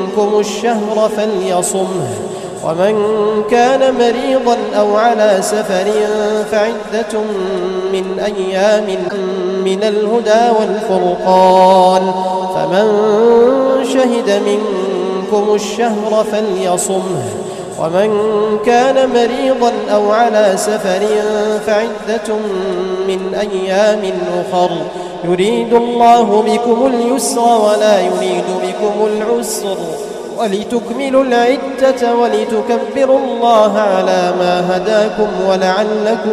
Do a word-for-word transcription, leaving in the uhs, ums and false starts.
منكم الشهر فليصمه، ومن كان مريضا أو على سفر فعدة من أيام من الهدى والفرقان، فمن شهد منكم الشهر فليصمه، ومن كان مريضا أو على سفر فعدة من أيام أخر، يريد الله بكم اليسر ولا يريد بكم العسر، ولتكملوا العدة ولتكبروا الله على ما هداكم ولعلكم